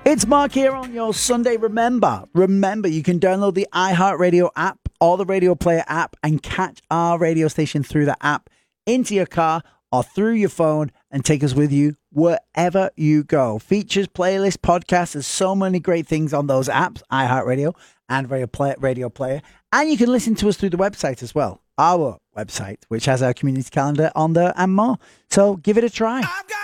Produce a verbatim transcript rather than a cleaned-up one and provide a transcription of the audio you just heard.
It's Mark here on your Sunday. Remember, remember, you can download the iHeartRadio app or the Radio Player app and catch our radio station through the app into your car or through your phone and take us with you wherever you go. Features, playlists, podcasts, there's so many great things on those apps, iHeartRadio and Radio Player, Radio Player. And you can listen to us through the website as well, our website, which has our community calendar on there and more. So give it a try.